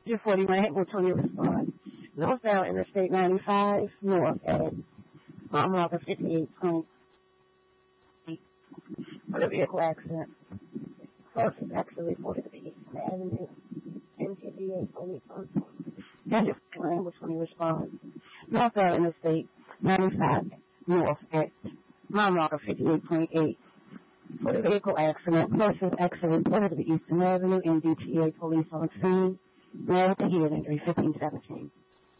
41 will tell you respond. Northbound Interstate 95 north at Marker 58.8 for the vehicle accident. Closest actually reported to be Eastern Avenue. MTVA police on Daniel Plan will tell you respond. Northbound Interstate 95 north at Marker 58.8 for the vehicle accident. Closest actually reported to be Eastern Avenue. MDTA police on scene. Now to hearing 31517.